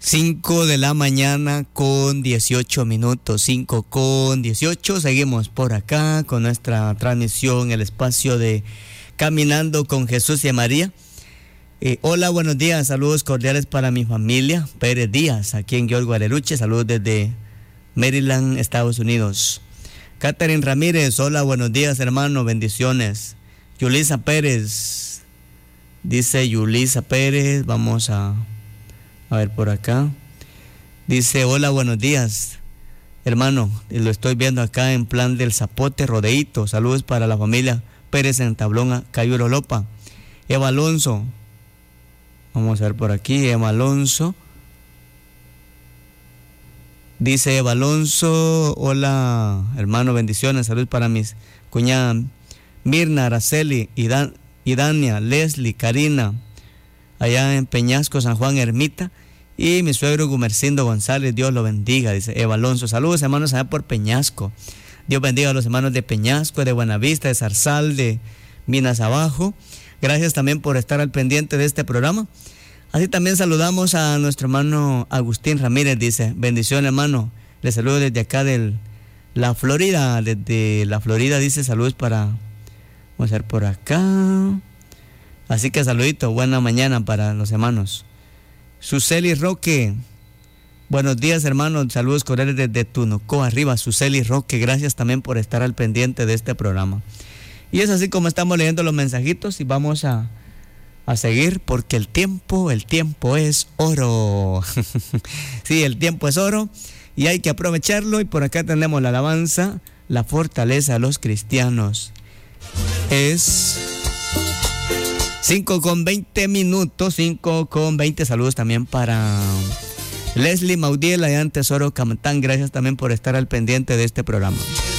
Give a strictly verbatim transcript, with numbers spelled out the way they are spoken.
cinco de la mañana con dieciocho minutos, cinco con dieciocho. Seguimos por acá con nuestra transmisión, el espacio de Caminando con Jesús y María. Eh, hola, buenos días, saludos cordiales para mi familia, Pérez Díaz, aquí en Georgo Aleluche, saludos desde Maryland, Estados Unidos. Catherine Ramírez, hola, buenos días, hermano, bendiciones. Yulisa Pérez, dice Yulisa Pérez, vamos a, a ver por acá. Dice, hola, buenos días, hermano, lo estoy viendo acá en Plan del Zapote, Rodeíto, saludos para la familia Pérez en Tablón, Cayuro Lopa. Eva Alonso, vamos a ver por aquí, Eva Alonso. Dice Eva Alonso, hola hermano, bendiciones, salud para mis cuñadas Mirna, Araceli, Idan, Idania, Leslie, Karina, allá en Peñasco, San Juan Ermita, y mi suegro Gumercindo González, Dios lo bendiga, dice Eva Alonso. Saludos hermanos allá por Peñasco, Dios bendiga a los hermanos de Peñasco, de Buenavista, de Zarzal, de Minas Abajo. Gracias también por estar al pendiente de este programa. Así también saludamos a nuestro hermano Agustín Ramírez, dice, bendición hermano, le saludo desde acá de la Florida, desde la Florida, dice, saludos para, vamos a ver por acá, así que saludito, buena mañana para los hermanos. Suseli Roque, buenos días hermanos, saludos cordiales desde Tunucó, arriba, Suseli Roque, gracias también por estar al pendiente de este programa. Y es así como estamos leyendo los mensajitos y vamos a... a seguir porque el tiempo, el tiempo es oro. Sí, el tiempo es oro y hay que aprovecharlo. Y por acá tenemos la alabanza, la fortaleza de los cristianos. Es cinco con veinte minutos, cinco con veinte. Saludos también para Leslie Maudiel, allá en Tesoro Camatán. Gracias también por estar al pendiente de este programa.